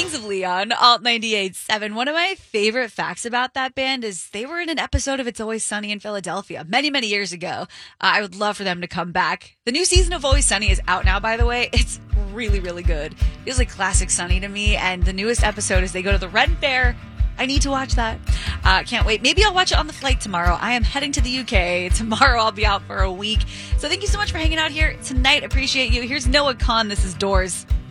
Kings of Leon, Alt 98.7. One of my favorite facts about that band is they were in an episode of It's Always Sunny in Philadelphia many, many years ago. I would love for them to come back. The new season of Always Sunny is out now, by the way. It's really, really good. Feels like classic Sunny to me, and the newest episode is they go to the Red Fair. I need to watch that. Can't wait. Maybe I'll watch it on the flight tomorrow. I am heading to the UK. Tomorrow I'll be out for a week. So thank you so much for hanging out here tonight. Appreciate you. Here's Noah Kahn. This is Doors.